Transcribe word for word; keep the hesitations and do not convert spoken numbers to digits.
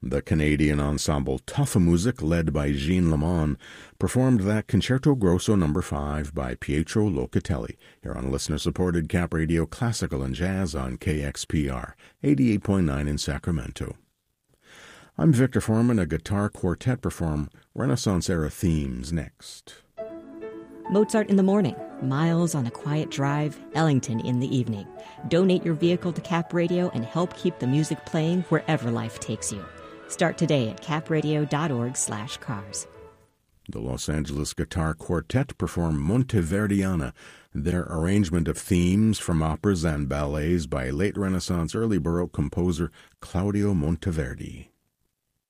The Canadian ensemble Tuffamusic, led by Jean Lamont, performed that Concerto Grosso number five by Pietro Locatelli, here on listener-supported Cap Radio Classical and Jazz on K X P R, eighty-eight point nine in Sacramento. I'm Victor Foreman. A guitar quartet perform Renaissance-era themes next. Mozart in the morning, Miles on a quiet drive, Ellington in the evening. Donate your vehicle to Cap Radio and help keep the music playing wherever life takes you. Start today at capradio.org slash cars. The Los Angeles Guitar Quartet perform Monteverdiana, their arrangement of themes from operas and ballets by late Renaissance, early Baroque composer Claudio Monteverdi.